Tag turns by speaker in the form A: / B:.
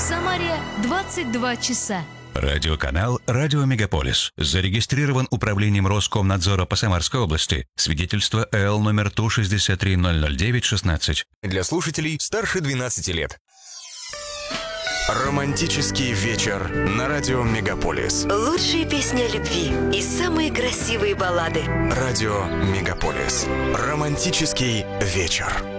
A: Самаре 22 часа.
B: Радиоканал «Радио Мегаполис». Зарегистрирован Управлением Роскомнадзора по Самарской области. Свидетельство ЭЛ номер Ту-63-009-16.
C: Для слушателей старше 12 лет. Романтический вечер на радио Мегаполис.
D: Лучшие песни о любви и самые красивые баллады.
C: Радио Мегаполис. Романтический вечер.